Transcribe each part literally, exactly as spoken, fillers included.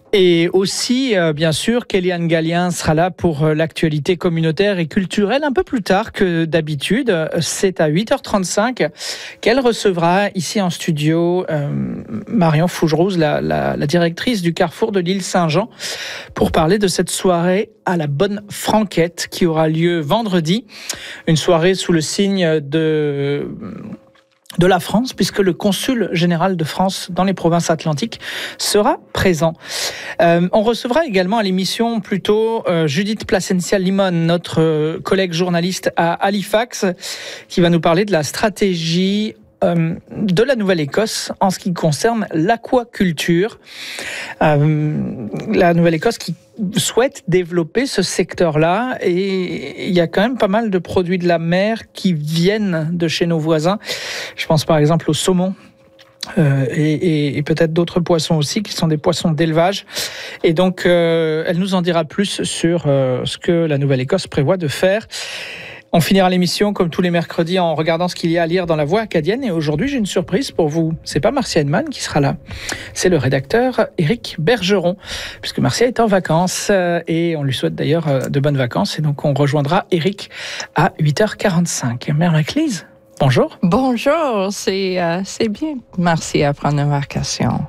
Et aussi, euh, bien sûr, Kéliane Gallien sera là pour euh, l'actualité communautaire et culturelle un peu plus tard que d'habitude. C'est à huit heures trente-cinq qu'elle recevra ici en studio euh, Marion Fougerose, la, la, la directrice du Carrefour de l'île Saint-Jean, pour parler de cette soirée à la Bonne Franquette qui aura lieu vendredi. Une soirée sous le signe de... de la France, puisque le consul général de France dans les provinces atlantiques sera présent. Euh, on recevra également à l'émission plutôt euh, Judith Plasencia-Limon, notre euh, collègue journaliste à Halifax, qui va nous parler de la stratégie euh, de la Nouvelle-Écosse en ce qui concerne l'aquaculture. Euh, la Nouvelle-Écosse qui souhaite développer ce secteur-là, et il y a quand même pas mal de produits de la mer qui viennent de chez nos voisins. Je pense par exemple au saumon euh, et, et, et peut-être d'autres poissons aussi qui sont des poissons d'élevage. Et donc, euh, elle nous en dira plus sur euh, ce que la Nouvelle-Écosse prévoit de faire. On finira l'émission comme tous les mercredis en regardant ce qu'il y a à lire dans la Voix acadienne. Et aujourd'hui, j'ai une surprise pour vous. C'est pas Marcia Hedman qui sera là. C'est le rédacteur Éric Bergeron, puisque Marcia est en vacances et on lui souhaite d'ailleurs de bonnes vacances. Et donc, on rejoindra Éric à huit heures quarante-cinq. Mère Maclise, bonjour. Bonjour, c'est, euh, c'est bien. Merci à prendre une vacation.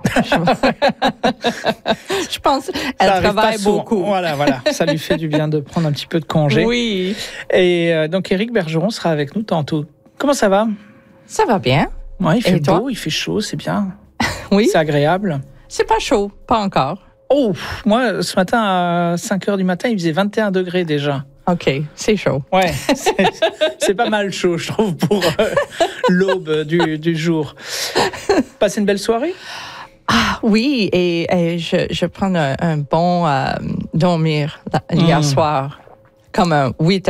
Je pense qu'elle travaille beaucoup. Voilà, voilà. Ça lui fait du bien de prendre un petit peu de congé. Oui. Et euh, donc, Éric Bergeron sera avec nous tantôt. Comment ça va? Ça va bien. Ouais, il fait Et beau, toi? il fait chaud, c'est bien. Oui. C'est agréable. C'est pas chaud, pas encore. Oh, moi, ce matin, à cinq heures du matin, il faisait vingt et un degrés déjà. OK, c'est chaud. Ouais, c'est, c'est pas mal chaud, je trouve, pour euh, l'aube du, du jour. Passez une belle soirée? Ah oui, et, et je, je prends un, un bon euh, dormir là, hier Mmh. soir, comme un huit